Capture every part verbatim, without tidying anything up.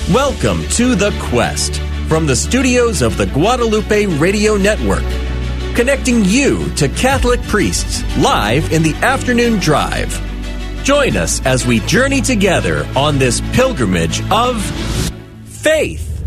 Welcome to The Quest from the studios of the Guadalupe Radio Network, connecting you to Catholic priests live in the afternoon drive. Join us as we journey together on this pilgrimage of faith.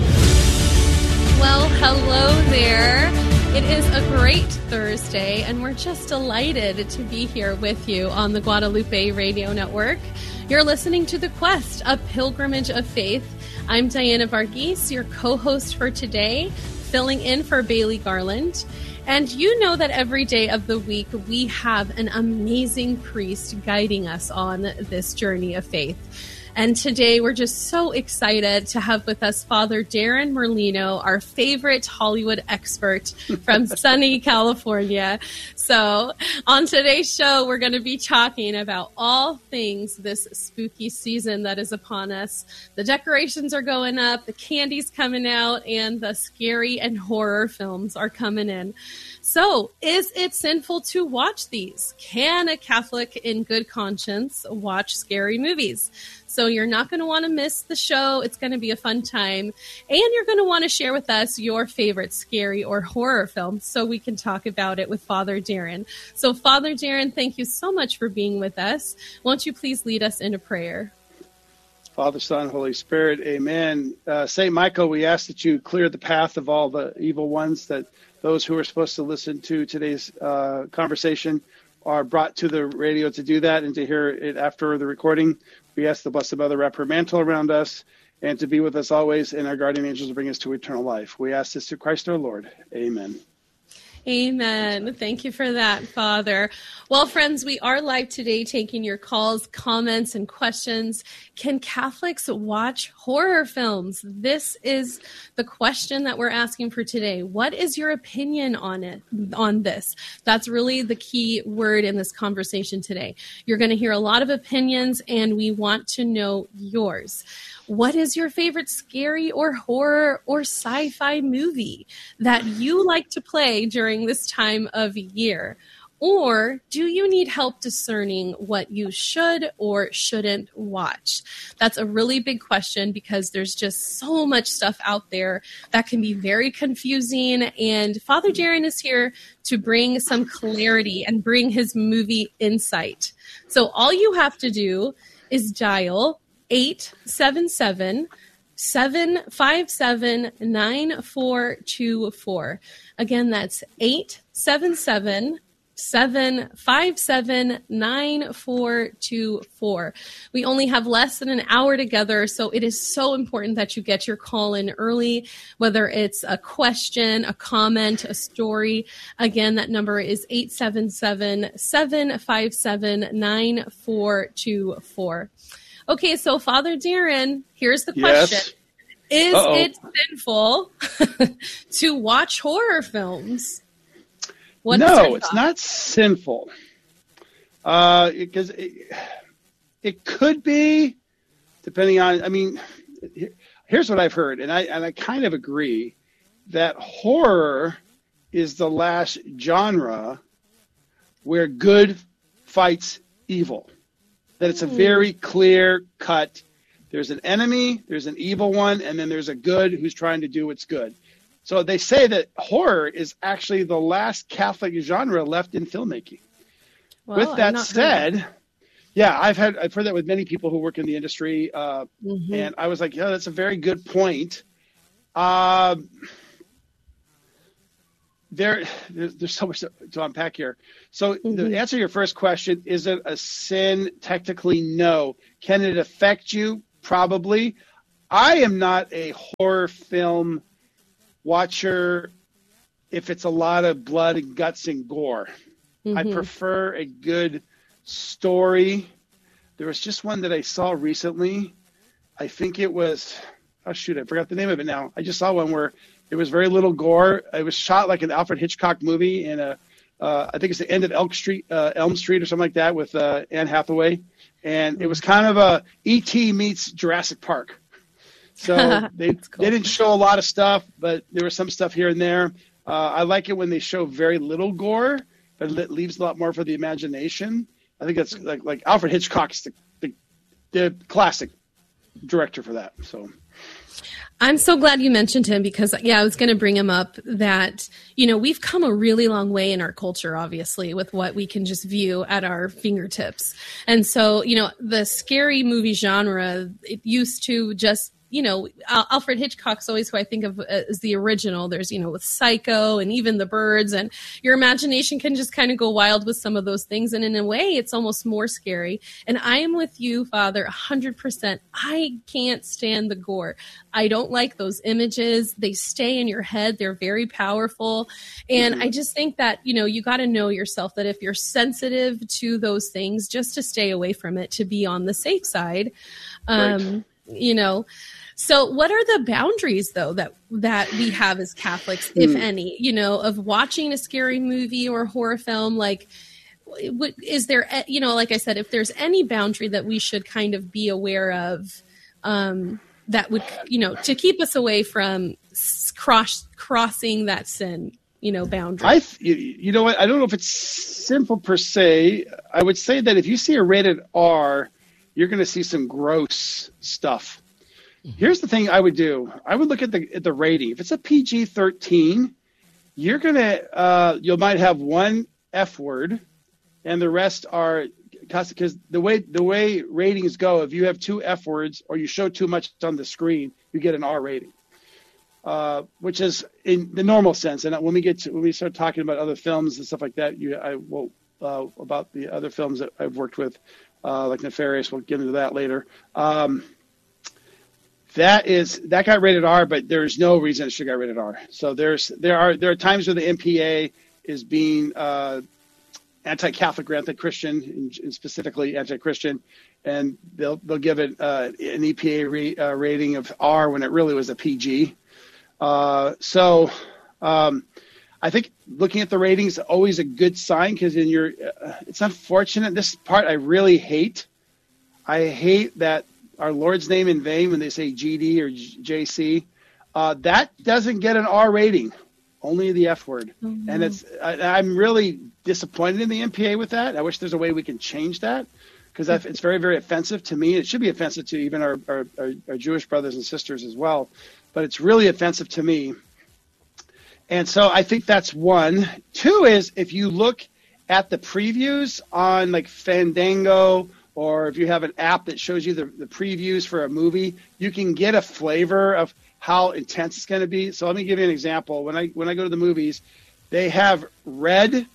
Well, hello there. It is a great Thursday, and we're just delighted to be here with you on the Guadalupe Radio Network. You're listening to The Quest, a pilgrimage of faith. I'm Diana Varghese, your co-host for today, filling in for Bailey Garland. And you know that every day of the week, we have an amazing priest guiding us on this journey of faith. And today we're just so excited to have with us Father Darren Merlino, our favorite Hollywood expert from sunny California. So on today's show, we're going to be talking about all things this spooky season that is upon us. The decorations are going up, the candy's coming out, and the scary and horror films are coming in. So, is it sinful to watch these? Can a Catholic in good conscience watch scary movies? So you're not going to want to miss the show. It's going to be a fun time. And you're going to want to share with us your favorite scary or horror film so we can talk about it with Father Darren. So Father Darren, thank you so much for being with us. Won't you please lead us in a prayer? Father, Son, Holy Spirit, amen. Uh, Saint Michael, we ask that you clear the path of all the evil ones, that those who are supposed to listen to today's uh, conversation are brought to the radio to do that and to hear it after the recording. We ask the Blessed Mother wrap her mantle around us and to be with us always, and our guardian angels to bring us to eternal life. We ask this through Christ our Lord. Amen. Amen. Thank you for that, Father. Well, friends, we are live today taking your calls, comments, and questions. Can Catholics watch horror films? This is the question that we're asking for today. What is your opinion on it, on this? That's really the key word in this conversation today. You're going to hear a lot of opinions, and we want to know yours. What is your favorite scary or horror or sci-fi movie that you like to play during this time of year? Or do you need help discerning what you should or shouldn't watch? That's a really big question because there's just so much stuff out there that can be very confusing. And Father Darren is here to bring some clarity and bring his movie insight. So all you have to do is dial eight seven seven, seven five seven, nine four two four. Again, that's eight seven seven, seven five seven, nine four two four. We only have less than an hour together, so it is so important that you get your call in early, whether it's a question, a comment, a story. Again, that number is eight seven seven, seven five seven, nine four two four. Okay, so Father Darren, here's the question. Yes. Is Uh-oh. it sinful to watch horror films? What no, it's not sinful. Uh, because it, it could be, depending on, I mean, here's what I've heard, and I and I kind of agree, that horror is the last genre where good fights evil. That it's a very clear cut. There's an enemy, there's an evil one, and then there's a good who's trying to do what's good. So they say that horror is actually the last Catholic genre left in filmmaking. Well, with that not said, heard yeah, I've had I've heard that with many people who work in the industry, uh, mm-hmm. and I was like, yeah, that's a very good point. Um, There, there's, there's so much to, to unpack here. So mm-hmm. the answer to your first question, is it a sin? Technically, no. Can it affect you? Probably. I am not a horror film watcher if it's a lot of blood and guts and gore. Mm-hmm. I prefer a good story. There was just one that I saw recently. I think it was, oh shoot, I forgot the name of it now. I just saw one where it was very little gore. It was shot like an Alfred Hitchcock movie in a, uh, I think it's the end of Elk Street, uh, Elm Street or something like that with uh, Anne Hathaway. And it was kind of a E T meets Jurassic Park. So they cool. they didn't show a lot of stuff, but there was some stuff here and there. Uh, I like it when they show very little gore, but it leaves a lot more for the imagination. I think that's like like Alfred Hitchcock's the the, the classic director for that. So I'm so glad you mentioned him because, yeah, I was going to bring him up that, you know, we've come a really long way in our culture, obviously, with what we can just view at our fingertips. And so, you know, the scary movie genre, it used to just, you know, Alfred Hitchcock's always who I think of as the original. There's, you know, with Psycho and even The Birds, and your imagination can just kind of go wild with some of those things. And in a way, it's almost more scary. And I am with you, Father, one hundred percent. I can't stand the gore. I don't like those images. They stay in your head. They're very powerful. And mm-hmm. I just think that, you know, you got to know yourself that if you're sensitive to those things, just to stay away from it, to be on the safe side. Um, right. You know, so what are the boundaries, though, that that we have as Catholics, if mm. any, you know, of watching a scary movie or horror film? Like, is there, you know, like I said, if there's any boundary that we should kind of be aware of, um, that would, you know, to keep us away from cross, crossing that sin, you know, boundary? I, you, you know what? I don't know if it's simple per se. I would say that if you see a rated R, you're going to see some gross stuff. Here's the thing I would do. I would look at the at the rating. If it's a P G thirteen, you're going to, uh, you might have one F word and the rest are, because the way the way ratings go, if you have two F words or you show too much on the screen, you get an R rating, uh, which is in the normal sense. And when we get to, when we start talking about other films and stuff like that, you, I will, uh, about the other films that I've worked with, uh, like Nefarious, we'll get into that later. Um, That is that got rated R, but there's no reason it should get rated R. So there's there are there are times where the M P A is being uh, anti-Catholic or anti-Christian, and specifically anti-Christian, and they'll they'll give it uh, an E P A re, uh, rating of R when it really was a P G. Uh, so um, I think looking at the ratings is always a good sign, because in your uh, it's unfortunate. This part I really hate. I hate that our Lord's name in vain when they say G D or J C, uh, that doesn't get an R rating, only the F word. Mm-hmm. And it's I, I'm really disappointed in the M P A with that. I wish there's a way we can change that, because it's very, very offensive to me. It should be offensive to even our, our, our, our Jewish brothers and sisters as well, but it's really offensive to me. And so I think that's one. Two is if you look at the previews on like Fandango, or if you have an app that shows you the, the previews for a movie, you can get a flavor of how intense it's going to be. So let me give you an example. When I when I go to the movies, they have red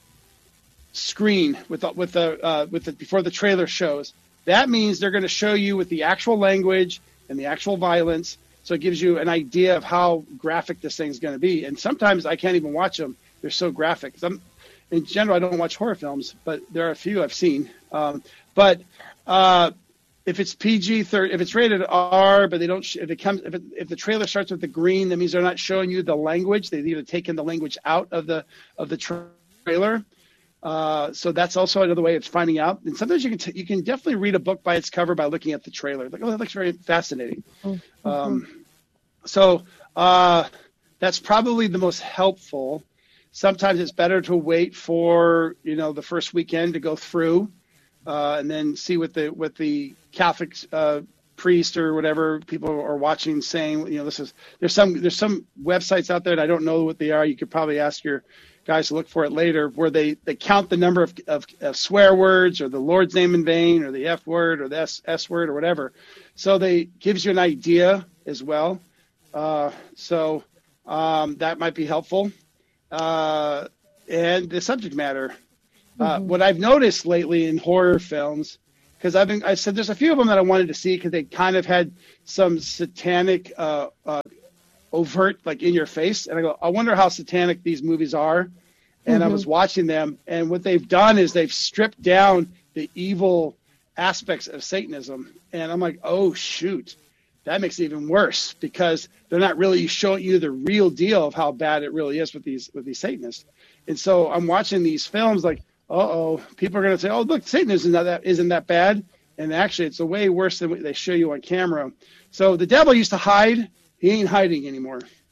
screen with the, with the uh, with the before the trailer shows. That means they're going to show you with the actual language and the actual violence. So it gives you an idea of how graphic this thing's going to be. And sometimes I can't even watch them; they're so graphic. I'm, in general, I don't watch horror films, but there are a few I've seen. Um, But uh, if it's P G thirty, if it's rated R, but they don't, if it comes, if, it, if the trailer starts with the green, that means they're not showing you the language. They've either taken the language out of the of the tra- trailer. Uh, so that's also another way of finding out. And sometimes you can t- you can definitely read a book by its cover by looking at the trailer. Like, oh, that looks very fascinating. Mm-hmm. Um, so uh, that's probably the most helpful. Sometimes it's better to wait for you know the first weekend to go through. Uh, and then see what the what the Catholic uh, priest or whatever people are watching saying. You know, this is there's some there's some websites out there, and I don't know what they are. You could probably ask your guys to look for it later, where they, they count the number of, of, of swear words, or the Lord's name in vain, or the F word, or the S, S word, or whatever. So they gives you an idea as well. Uh, so um, that might be helpful. Uh, and the subject matter. Uh, mm-hmm. What I've noticed lately in horror films, because I've been, I said there's a few of them that I wanted to see because they kind of had some satanic, uh, uh, overt, like in your face, and I go, I wonder how satanic these movies are. And mm-hmm. I was watching them, and what they've done is they've stripped down the evil aspects of Satanism, and I'm like, oh shoot, that makes it even worse, because they're not really showing you the real deal of how bad it really is with these with these Satanists. And so I'm watching these films like, uh-oh, people are going to say, oh, look, Satanism isn't that, isn't that bad. And actually, it's a way worse than what they show you on camera. So the devil used to hide. He ain't hiding anymore.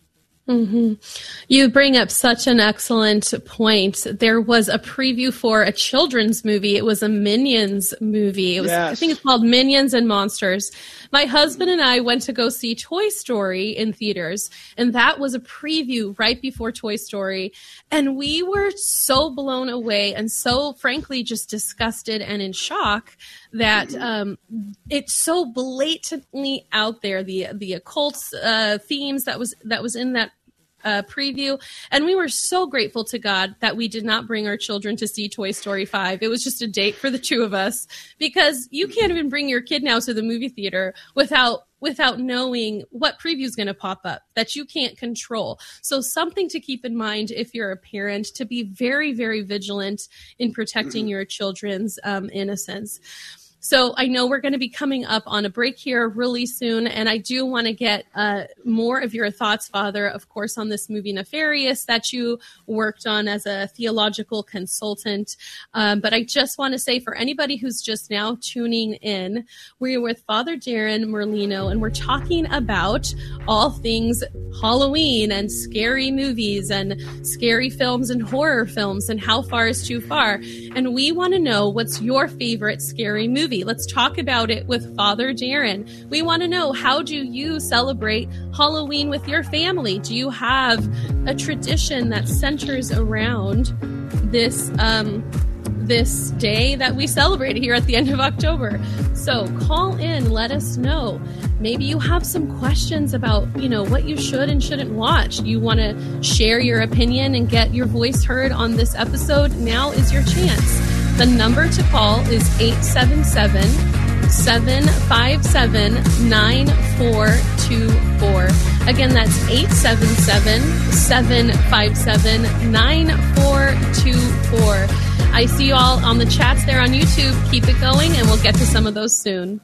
Mm-hmm. You bring up such an excellent point. There was a preview for a children's movie. It was a Minions movie. It was, yes. I think it's called Minions and Monsters. My husband and I went to go see Toy Story in theaters, and that was a preview right before Toy Story. And we were so blown away and so, frankly, just disgusted and in shock that um, it's so blatantly out there, the the occult uh, themes that was that was in that Uh, preview, and we were so grateful to God that we did not bring our children to see Toy Story five. It was just a date for the two of us, because you can't even bring your kid now to the movie theater without without knowing what preview is going to pop up that you can't control. So something to keep in mind if you're a parent, to be very, very vigilant in protecting your children's um, innocence. So I know we're going to be coming up on a break here really soon, and I do want to get uh, more of your thoughts, Father, of course, on this movie Nefarious that you worked on as a theological consultant. Um, but I just want to say, for anybody who's just now tuning in, we're with Father Darren Merlino, and we're talking about all things Halloween and scary movies and scary films and horror films and how far is too far. And we want to know, what's your favorite scary movie? Let's talk about it with Father Darren. We want to know, how do you celebrate Halloween with your family? Do you have a tradition that centers around this um, this day that we celebrate here at the end of October? So call in, let us know. Maybe you have some questions about, you know, what you should and shouldn't watch. You want to share your opinion and get your voice heard on this episode? Now is your chance. The number to call is eight seven seven, seven five seven, nine four two four. Again, that's eight seven seven, seven five seven, nine four two four. I see you all on the chats there on YouTube. Keep it going, and we'll get to some of those soon.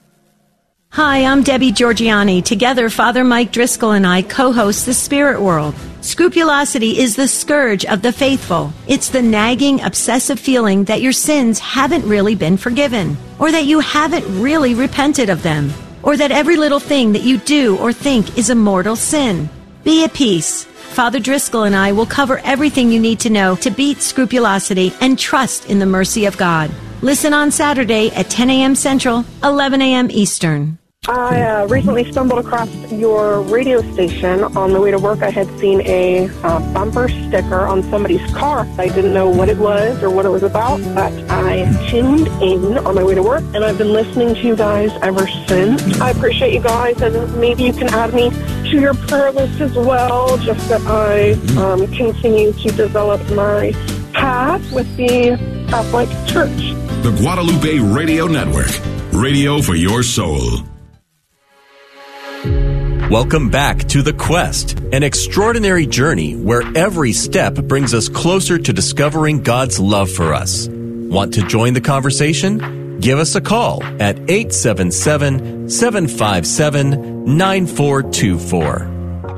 Hi, I'm Debbie Georgiani. Together, Father Mike Driscoll and I co-host The Spirit World. Scrupulosity is the scourge of the faithful. It's the nagging, obsessive feeling that your sins haven't really been forgiven, or that you haven't really repented of them, or that every little thing that you do or think is a mortal sin. Be at peace. Father Driscoll and I will cover everything you need to know to beat scrupulosity and trust in the mercy of God. Listen on Saturday at ten a.m. Central, eleven a.m. Eastern. I uh, recently stumbled across your radio station on the way to work. I had seen a uh, bumper sticker on somebody's car. I didn't know what it was or what it was about, but I tuned in on my way to work, and I've been listening to you guys ever since. I appreciate you guys, and maybe you can add me to your prayer list as well, just that I um, continue to develop my path with the Catholic Church. The Guadalupe Radio Network, radio for your soul. Welcome back to The Quest, an extraordinary journey where every step brings us closer to discovering God's love for us. Want to join the conversation? Give us a call at eight seven seven, seven five seven, nine four two four.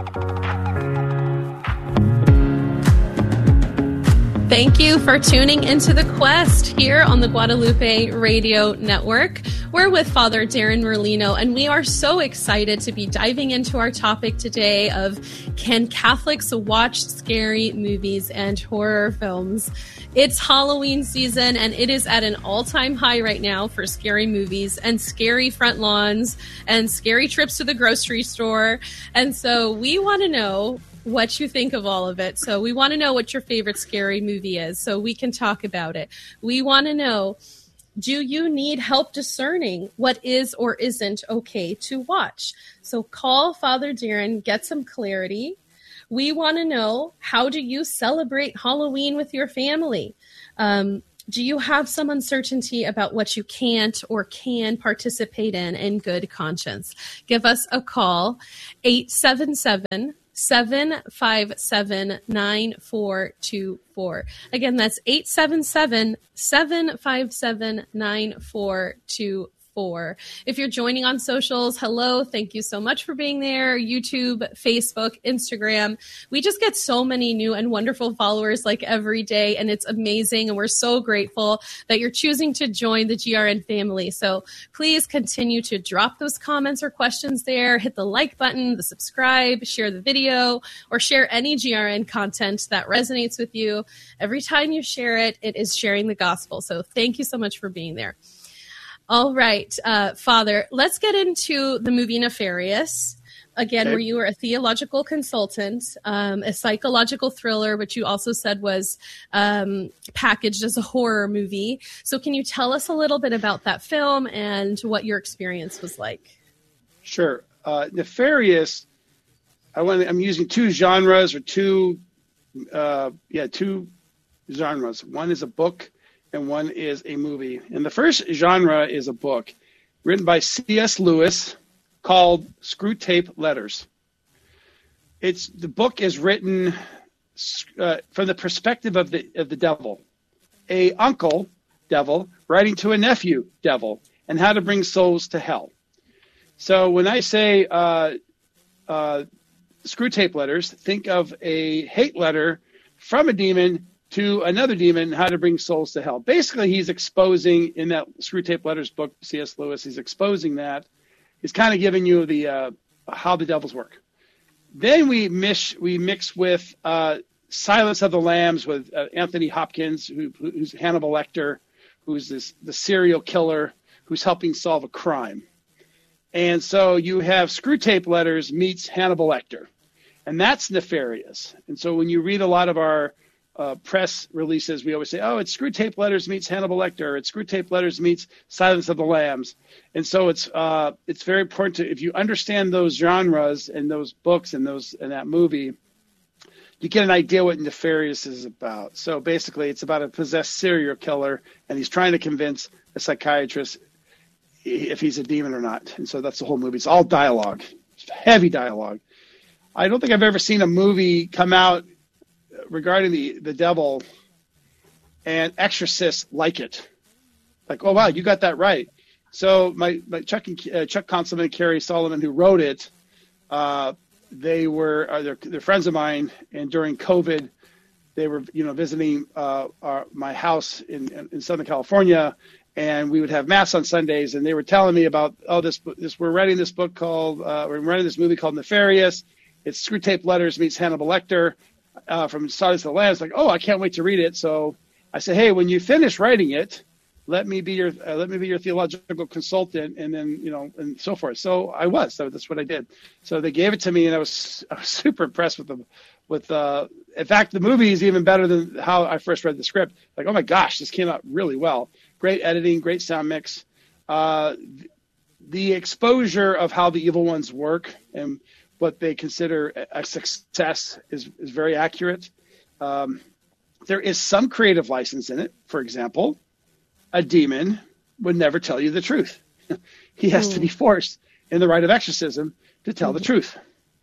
Thank you for tuning into The Quest here on the Guadalupe Radio Network. We're with Father Darren Merlino, and we are so excited to be diving into our topic today of, can Catholics watch scary movies and horror films? It's Halloween season, and it is at an all-time high right now for scary movies and scary front lawns and scary trips to the grocery store. And so we want to know what you think of all of it. So we want to know what your favorite scary movie is so we can talk about it. We want to know, do you need help discerning what is or isn't okay to watch? So call Father Darren, get some clarity. We want to know, how do you celebrate Halloween with your family? Um, do you have some uncertainty about what you can't or can participate in in good conscience? Give us a call, eight seven seven, seven five seven, nine four two four. Again, that's eight seven seven, seven five seven, nine four two four. four. If you're joining on socials, hello, thank you so much for being there. YouTube, Facebook, Instagram. We just get so many new and wonderful followers like every day, and it's amazing. And we're so grateful that you're choosing to join the G R N family. So please continue to drop those comments or questions there. Hit the like button, the subscribe, share the video, or share any G R N content that resonates with you. Every time you share it, it is sharing the gospel. So thank you so much for being there. All right, uh, Father, let's get into the movie Nefarious. Again, okay. Where you were a theological consultant, um, a psychological thriller, which you also said was um, packaged as a horror movie. So can you tell us a little bit about that film and what your experience was like? Sure. Uh, Nefarious, I want, I'm using two genres or two, uh, yeah, two genres. One is a book and one is a movie. And the first genre is a book written by C S Lewis called Screwtape Letters. It's the book is written uh, from the perspective of the of the devil, a uncle devil writing to a nephew devil, and how to bring souls to hell. So when I say uh, uh, Screwtape Letters, think of a hate letter from a demon to another demon, how to bring souls to hell. Basically, he's exposing, in that Screwtape Letters book, C S Lewis, he's exposing that. He's kind of giving you the uh, how the devils work. Then we mix, we mix with uh, Silence of the Lambs with uh, Anthony Hopkins, who, who's Hannibal Lecter, who's this the serial killer who's helping solve a crime. And so you have Screwtape Letters meets Hannibal Lecter, and that's Nefarious. And so when you read a lot of our Uh, press releases, we always say, oh, it's Screwtape Letters meets Hannibal Lecter. It's Screwtape Letters meets Silence of the Lambs. And so it's uh, it's very important to, if you understand those genres and those books and those and that movie, you get an idea what Nefarious is about. So basically, it's about a possessed serial killer, and he's trying to convince a psychiatrist if he's a demon or not. And so that's the whole movie. It's all dialogue, it's heavy dialogue. I don't think I've ever seen a movie come out regarding the, the devil and exorcists like it. Like, oh, wow, you got that right. So my, my Chuck and uh, Chuck Conselman and Carrie Solomon, who wrote it, uh, they were uh, they're, they're friends of mine. And during COVID, they were, you know, visiting uh, our, my house in, in, in Southern California, and we would have mass on Sundays. And they were telling me about, oh, this, this we're writing this book called, uh, we're writing this movie called Nefarious. It's Screwtape Letters meets Hannibal Lecter. Uh, from Silence of the Lambs, like, oh, I can't wait to read it. So I said, hey, when you finish writing it, let me be your uh, let me be your theological consultant, and then you know, and so forth. So I was. So that's what I did. So they gave it to me, and I was I was super impressed with them. With uh, in fact, the movie is even better than how I first read the script. Like, oh my gosh, this came out really well. Great editing, great sound mix. Uh, the exposure of how the evil ones work and what they consider a success is, is very accurate. Um, there is some creative license in it. For example, a demon would never tell you the truth. He has mm. to be forced in the rite of exorcism to tell mm. the truth.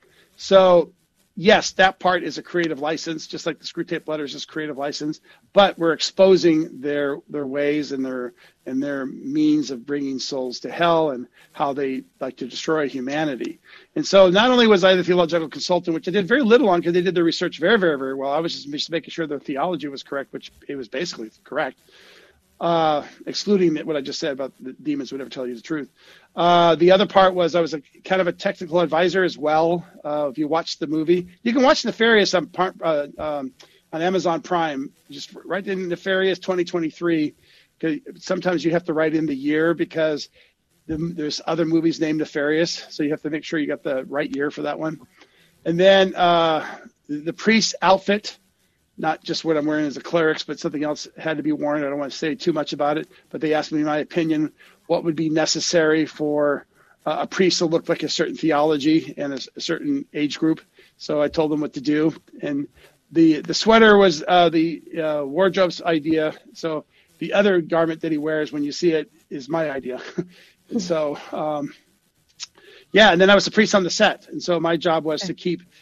So, yes, that part is a creative license, just like the Screwtape Letters is creative license, but we're exposing their their ways and their and their means of bringing souls to hell and how they like to destroy humanity. And so not only was I the theological consultant, which I did very little on because they did their research very, very, very well. I was just, just making sure their theology was correct, which it was basically correct, uh, excluding what I just said about the demons would never tell you the truth. Uh, the other part was I was a kind of a technical advisor as well. Uh, if you watch the movie, you can watch Nefarious on, uh, um, on Amazon Prime. Just write in Nefarious twenty twenty-three. Sometimes you have to write in the year because the, there's other movies named Nefarious, so you have to make sure you got the right year for that one. And then uh, the, the priest's outfit, not just what I'm wearing as a cleric's, but something else had to be worn. I don't want to say too much about it, but they asked me my opinion, what would be necessary for uh, a priest to look like a certain theology and a, a certain age group. So I told them what to do. And the the sweater was uh, the uh, wardrobe's idea. So the other garment that he wears when you see it is my idea. And so, um, yeah, and then I was the priest on the set. And so my job was to keep